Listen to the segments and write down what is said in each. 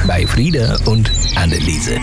bei Frieda und Anneliese.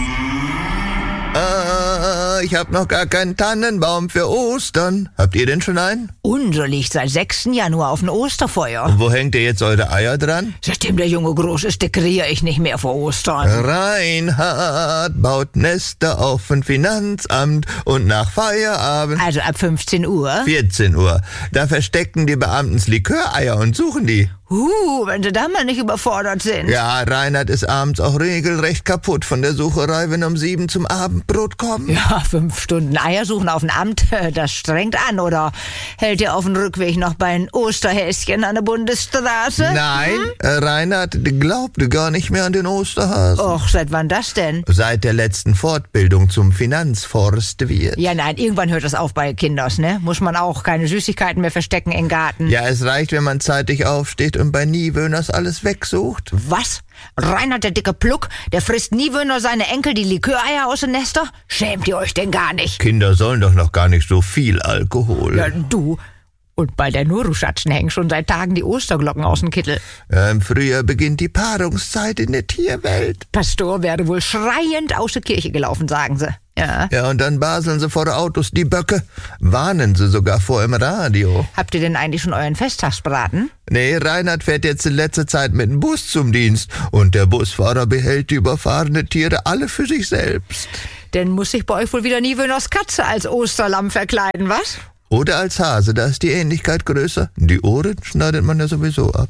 Ich hab noch gar keinen Tannenbaum für Ostern. Habt ihr denn schon einen? Unser liegt seit 6. Januar auf dem Osterfeuer. Und wo hängt ihr jetzt eure Eier dran? Seitdem der Junge groß ist, dekoriere ich nicht mehr vor Ostern. Reinhard baut Nester auf dem Finanzamt und nach Feierabend... Also ab 15 Uhr? 14 Uhr. Da verstecken die Beamtens Liköreier und suchen die. Wenn sie da mal nicht überfordert sind. Ja, Reinhard ist abends auch regelrecht kaputt von der Sucherei, wenn um 7 zum Abendbrot kommt. Ja, 5 Stunden Eier suchen auf dem Amt, das strengt an. Oder hält ihr auf dem Rückweg noch bei ein Osterhäschen an der Bundesstraße? Nein, Reinhard glaubte gar nicht mehr an den Osterhasen. Och, seit wann das denn? Seit der letzten Fortbildung zum Finanzforstwirt. Ja, nein, irgendwann hört das auf bei Kinders, ne? Muss man auch keine Süßigkeiten mehr verstecken im Garten. Ja, es reicht, wenn man zeitig aufsteht und bei Niewöhners alles wegsucht. Was? Reinhard, der dicke Pluck, der frisst Niewöhner seine Enkel die Liköreier aus den Nester? Schämt ihr euch denn gar nicht? Kinder sollen doch noch gar nicht so viel Alkohol. Ja, du. Und bei der Nuruschatzen hängen schon seit Tagen die Osterglocken aus dem Kittel. Im Frühjahr beginnt die Paarungszeit in der Tierwelt. Pastor wäre wohl schreiend aus der Kirche gelaufen, sagen sie. Ja. Ja, und dann baseln sie vor Autos die Böcke. Warnen sie sogar vor im Radio. Habt ihr denn eigentlich schon euren Festtagsbraten? Nee, Reinhard fährt jetzt in letzter Zeit mit dem Bus zum Dienst. Und der Busfahrer behält die überfahrenen Tiere alle für sich selbst. Denn muss sich bei euch wohl wieder Niewöhners Katze als Osterlamm verkleiden, was? Oder als Hase, da ist die Ähnlichkeit größer. Die Ohren schneidet man ja sowieso ab.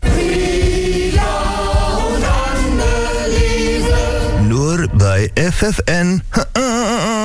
Nur bei FFN.